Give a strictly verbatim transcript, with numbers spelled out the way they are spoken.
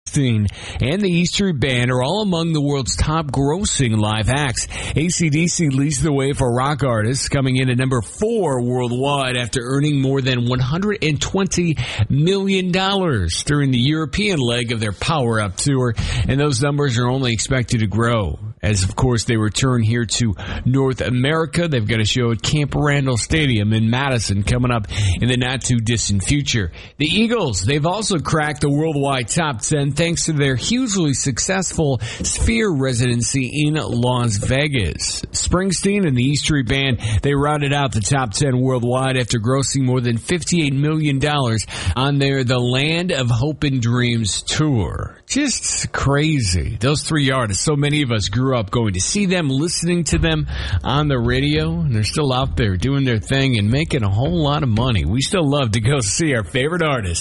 and the E Street Band are all among the world's top grossing live acts. A C D C leads the way for rock artists, coming in at number four worldwide after earning more than one hundred twenty million dollars during the European leg of their Power Up tour, and those numbers are only expected to grow as, of course, they return here to North America. They've got a show at Camp Randall Stadium in Madison coming up in the not-too-distant future. The Eagles, they've also cracked the worldwide top ten thanks to their hugely successful Sphere residency in Las Vegas. Springsteen and the E Street Band, they routed out the top ten worldwide after grossing more than fifty-eight million dollars on their The Land of Hope and Dreams tour. Just crazy. Those three artists, so many of us grew up going to see them, listening to them on the radio, and they're still out there doing their thing and making a whole lot of money. We still love to go see our favorite artists.